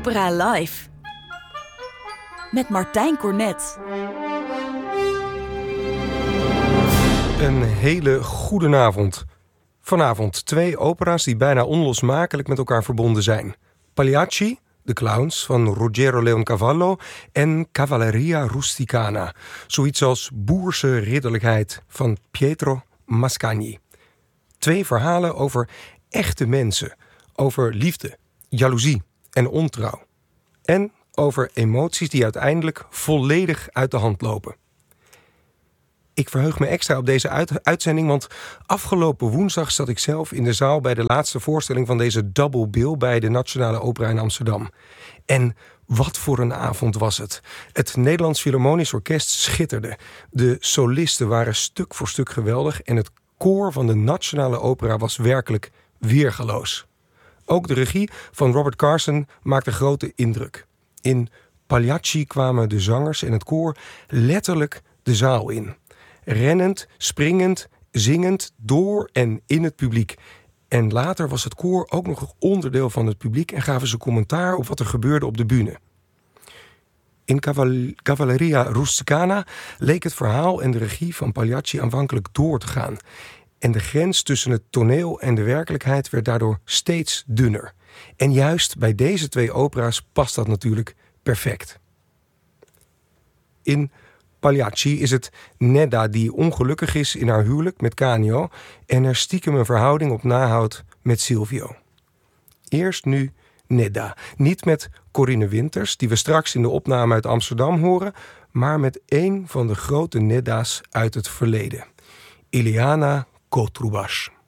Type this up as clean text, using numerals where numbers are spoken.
Opera Live. Met Martijn Cornet. Een hele goede avond. Vanavond 2 opera's die bijna onlosmakelijk met elkaar verbonden zijn. Pagliacci, de clowns van Ruggero Leoncavallo, en Cavalleria Rusticana, zoiets als boerse ridderlijkheid van Pietro Mascagni. 2 verhalen over echte mensen, over liefde, jaloezie en ontrouw. En over emoties die uiteindelijk volledig uit de hand lopen. Ik verheug me extra op deze uitzending, want afgelopen woensdag zat ik zelf in de zaal bij de laatste voorstelling van deze double bill bij de Nationale Opera in Amsterdam. En wat voor een avond was het. Het Nederlands Philharmonisch Orkest schitterde. De solisten waren stuk voor stuk geweldig en het koor van de Nationale Opera was werkelijk weergaloos. Ook de regie van Robert Carson maakte grote indruk. In Pagliacci kwamen de zangers en het koor letterlijk de zaal in. Rennend, springend, zingend door en in het publiek. En later was het koor ook nog onderdeel van het publiek en gaven ze commentaar op wat er gebeurde op de bühne. In Cavalleria Rusticana leek het verhaal en de regie van Pagliacci aanvankelijk door te gaan. En de grens tussen het toneel en de werkelijkheid werd daardoor steeds dunner. En juist bij deze 2 opera's past dat natuurlijk perfect. In Pagliacci is het Nedda die ongelukkig is in haar huwelijk met Canio en er stiekem een verhouding op nahoudt met Silvio. Eerst nu Nedda. Niet met Corinne Winters, die we straks in de opname uit Amsterdam horen, maar met één van de grote Nedda's uit het verleden. Ileana Kotrubas.